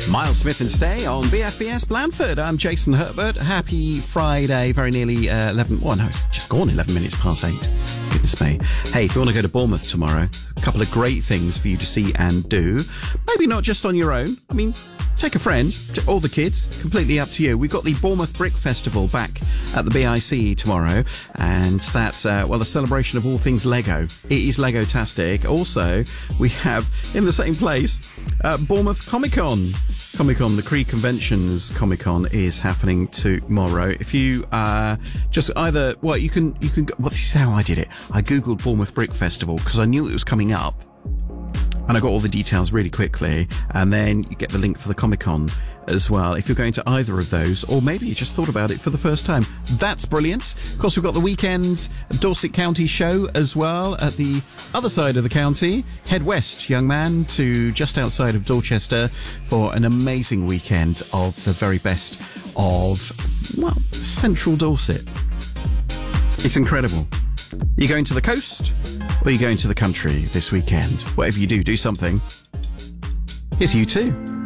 Miles Smith and Stay on BFBS Blandford. I'm Jason Herbert. Happy Friday. Very nearly 11... Oh, no, it's just gone 11 minutes past 8. Goodness me. Hey, if you want to go to Bournemouth tomorrow, a couple of great things for you to see and do. Maybe not just on your own. I mean, take a friend, all the kids, completely up to you. We've got the Bournemouth Brick Festival back at the BIC tomorrow, and that's, a celebration of all things Lego. It is Lego-tastic. Also, we have, in the same place, Bournemouth Comic-Con. Comic-Con, the Cree Conventions Comic-Con is happening tomorrow. If you just either... Well, you can go... Well, this is how I did it. I Googled Bournemouth Brick Festival because I knew it was coming up. And I got all the details really quickly. And then you get the link for the Comic-Con as well. If you're going to either of those, or maybe you just thought about it for the first time, that's brilliant. Of course, we've got the weekend Dorset County show as well at the other side of the county. Head west, young man, to just outside of Dorchester for an amazing weekend of the very best of, well, central Dorset. It's incredible. You're going to the coast, or you're going to the country this weekend? Whatever you do, do something. Here's U2.